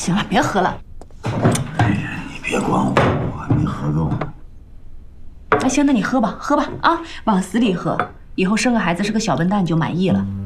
行了，别喝了。 哎呀，你别管我，我还没喝够呢。 哎，行，那你喝吧，喝吧啊，往死里喝。以后生个孩子是个小笨蛋就满意了。